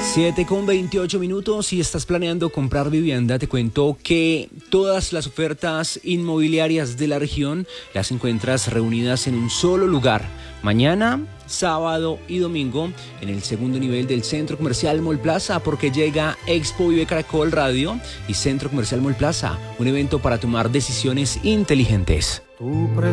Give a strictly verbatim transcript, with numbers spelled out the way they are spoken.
siete con veintiocho minutos. Si estás planeando comprar vivienda, te cuento que todas las ofertas inmobiliarias de la región las encuentras reunidas en un solo lugar. Mañana, sábado y domingo en el segundo nivel del Centro Comercial Mall Plaza, porque llega Expo Vive Caracol Radio y Centro Comercial Mall Plaza, un evento para tomar decisiones inteligentes.